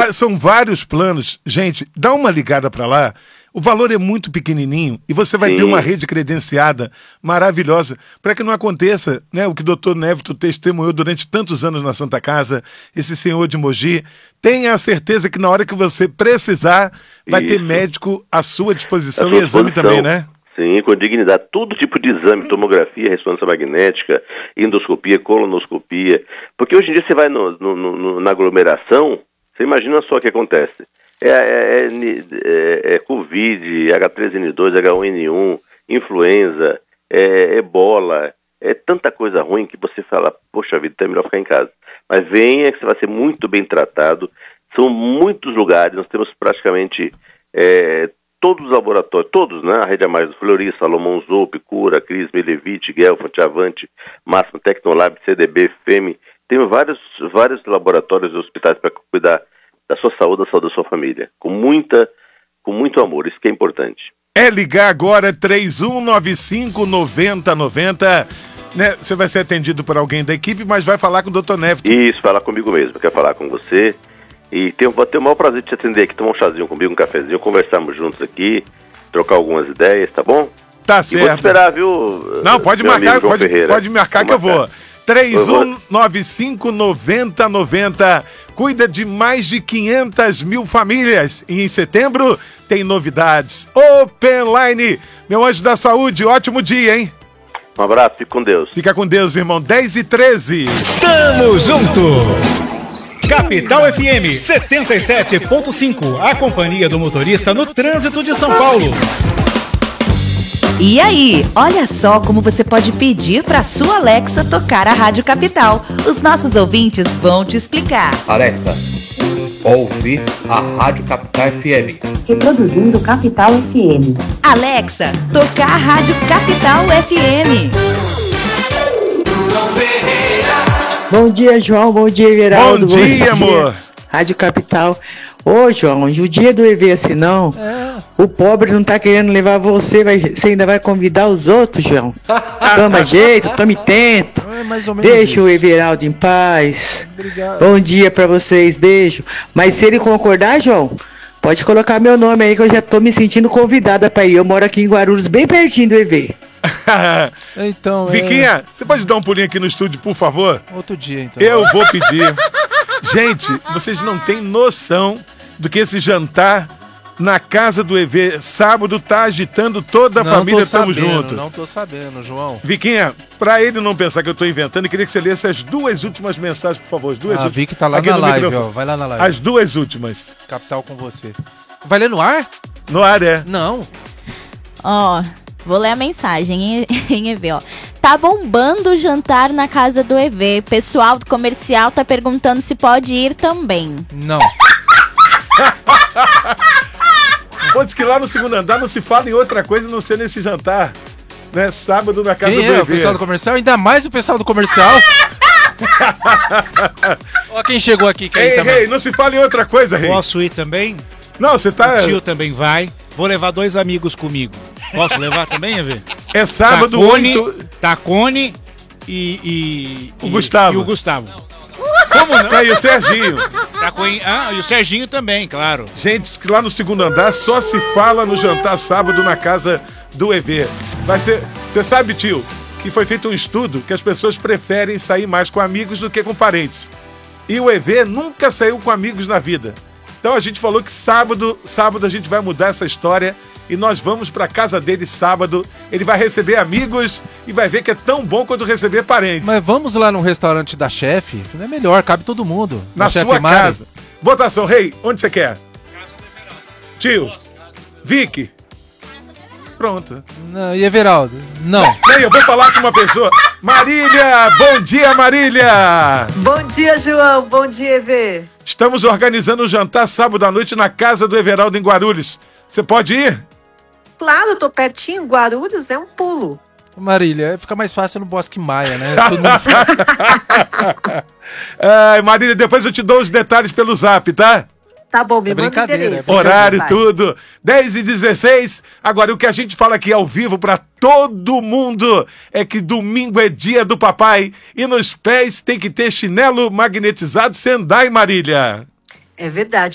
São vários planos. Gente, dá uma ligada para lá. O valor é muito pequenininho e você vai ter uma rede credenciada maravilhosa para que não aconteça, né, o que o doutor Névito testemunhou durante tantos anos na Santa Casa, esse senhor de Mogi. Tenha a certeza que na hora que você precisar, vai ter médico à sua disposição e exame também, né? Sim, com dignidade. Todo tipo de exame, tomografia, ressonância magnética, endoscopia, colonoscopia. Porque hoje em dia você vai na aglomeração, você imagina só o que acontece. Covid, H3N2, H1N1, influenza, ebola, tanta coisa ruim que você fala, poxa vida, é melhor ficar em casa. Mas venha que você vai ser muito bem tratado. São muitos lugares, nós temos praticamente todos os laboratórios, todos, né? A Rede A Mais do Fleury, Salomão Zoup, Cura, Cris, Melevite, Gelfand, Avante, Máximo, Tecnolab, CDB, FEME. Tem vários laboratórios e hospitais para cuidar da sua saúde, da saúde da sua família, com muito amor, isso que é importante. É ligar agora, 3195-9090, né? Você vai ser atendido por alguém da equipe, mas vai falar com o Dr. Névito. Isso, falar comigo mesmo, eu quero falar com você, e vou ter o maior prazer de te atender aqui, tomar um chazinho comigo, um cafezinho, conversarmos juntos aqui, trocar algumas ideias, tá bom? Tá certo. E vou te esperar, viu? Não, pode marcar, pode marcar que eu vou. 3195-9090. Cuida de mais de 500 mil famílias. E em setembro tem novidades. Open Line. Meu anjo da saúde, ótimo dia, hein? Um abraço, fica com Deus. Fica com Deus, irmão. 10h13. Tamo junto! Capital FM 77.5. A companhia do motorista no trânsito de São Paulo. E aí, olha só como você pode pedir para sua Alexa tocar a Rádio Capital. Os nossos ouvintes vão te explicar. Alexa, ouve a Rádio Capital FM. Reproduzindo Capital FM. Alexa, tocar a Rádio Capital FM. Bom dia, João. Bom dia, Everaldo. Bom dia, amor. Rádio Capital. Ô, João, o dia do EV assim não. O pobre não tá querendo levar você, você ainda vai convidar os outros, João. Toma jeito, tome tempo. Mais ou menos Deixa isso. o Everaldo em paz. Obrigado. Bom dia pra vocês, beijo. Mas se ele concordar, João, pode colocar meu nome aí que eu já tô me sentindo convidada pra ir. Eu moro aqui em Guarulhos, bem pertinho do EV. Então, Viquinha, você pode dar um pulinho aqui no estúdio, por favor? outro dia, então. Eu vou pedir. Gente, vocês não têm noção do que esse jantar na casa do EV sábado tá agitando toda a família. Tamo junto. Não tô sabendo, João. Viquinha, pra ele não pensar que eu tô inventando, eu queria que você lesse as duas últimas mensagens, por favor. As duas últimas. Vicky tá lá Aqui na no live, microfone. ó. Vai lá na live. As duas últimas. Capital com você. Vai ler no ar? No ar, é. Não. Ó, vou ler a mensagem em EV, ó. Tá bombando o jantar na casa do EV. Pessoal do comercial tá perguntando se pode ir também. Não. Pô, diz que lá no segundo andar não se fala em outra coisa a não ser nesse jantar. Né? Sábado na casa Quem do é? EV. O pessoal do comercial? Ainda mais o pessoal do comercial. Ó quem chegou aqui, quem também. Rei, não se fala em outra coisa, Rei. Posso ir também? Não, você tá... O tio também vai. Vou levar 2 amigos comigo. Posso levar também, EV? É sábado, Tacone e o Gustavo. E o Gustavo. Como não? E o Serginho. E o Serginho também, claro. Gente, diz que lá no segundo andar só se fala no jantar sábado na casa do EV. Vai ser... Você sabe, tio, que foi feito um estudo que as pessoas preferem sair mais com amigos do que com parentes. E o EV nunca saiu com amigos na vida. Então a gente falou que sábado a gente vai mudar essa história e nós vamos pra casa dele sábado. Ele vai receber amigos e vai ver que é tão bom quanto receber parentes. Mas vamos lá no restaurante da chefe. Não é melhor, cabe todo mundo. Na sua casa. Votação, Rei, onde você quer? Tio, Vicky. Pronto. Não, e Everaldo? Não. Bem, eu vou falar com uma pessoa. Marília! Bom dia, Marília! Bom dia, João. Bom dia, EV. Estamos organizando um jantar sábado à noite na casa do Everaldo em Guarulhos. Você pode ir? Claro, eu tô pertinho. Guarulhos é um pulo. Marília, fica mais fácil no Bosque Maia, né? Todo mundo Ai, Marília, depois eu te dou os detalhes pelo zap, tá? Tá bom, me manda o endereço. Horário, tudo. 10h16. Agora, o que a gente fala aqui ao vivo pra todo mundo é que domingo é dia do papai e nos pés tem que ter chinelo magnetizado Sendai, Marília. É verdade.